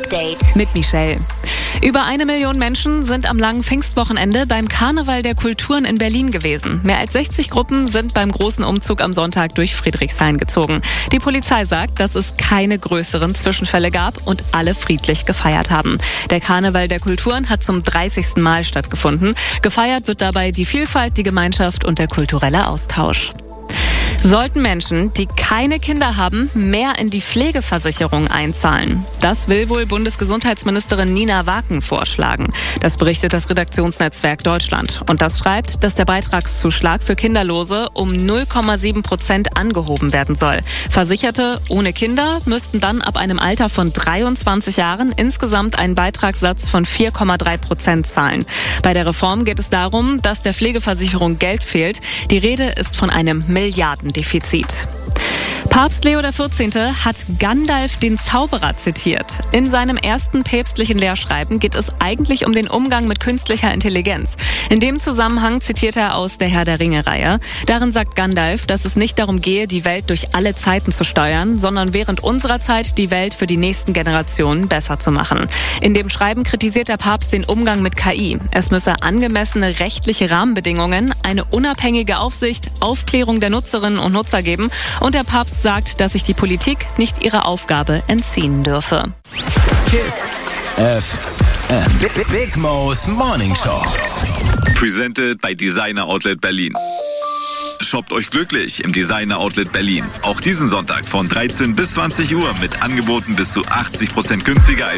Update mit Michelle. Über 1 Million Menschen sind am langen Pfingstwochenende beim Karneval der Kulturen in Berlin gewesen. Mehr als 60 Gruppen sind beim großen Umzug am Sonntag durch Friedrichshain gezogen. Die Polizei sagt, dass es keine größeren Zwischenfälle gab und alle friedlich gefeiert haben. Der Karneval der Kulturen hat zum 30. Mal stattgefunden. Gefeiert wird dabei die Vielfalt, die Gemeinschaft und der kulturelle Austausch. Sollten Menschen, die keine Kinder haben, mehr in die Pflegeversicherung einzahlen? Das will wohl Bundesgesundheitsministerin Nina Waken vorschlagen. Das berichtet das Redaktionsnetzwerk Deutschland. Und das schreibt, dass der Beitragszuschlag für Kinderlose um 0,7% angehoben werden soll. Versicherte ohne Kinder müssten dann ab einem Alter von 23 Jahren insgesamt einen Beitragssatz von 4,3% zahlen. Bei der Reform geht es darum, dass der Pflegeversicherung Geld fehlt. Die Rede ist von einem Milliardendefizit. Papst Leo XIV. Hat Gandalf den Zauberer zitiert. In seinem ersten päpstlichen Lehrschreiben geht es eigentlich um den Umgang mit künstlicher Intelligenz. In dem Zusammenhang zitiert er aus der Herr der Ringe-Reihe. Darin sagt Gandalf, dass es nicht darum gehe, die Welt durch alle Zeiten zu steuern, sondern während unserer Zeit die Welt für die nächsten Generationen besser zu machen. In dem Schreiben kritisiert der Papst den Umgang mit KI. Es müsse angemessene rechtliche Rahmenbedingungen, eine unabhängige Aufsicht, Aufklärung der Nutzerinnen und Nutzer geben und der Papst sagt, dass sich die Politik nicht ihrer Aufgabe entziehen dürfe. KISS FM. Big Mo's Morning Show. Presented by Designer Outlet Berlin. Shoppt euch glücklich im Designer Outlet Berlin. Auch diesen Sonntag von 13 bis 20 Uhr mit Angeboten bis zu 80% günstiger als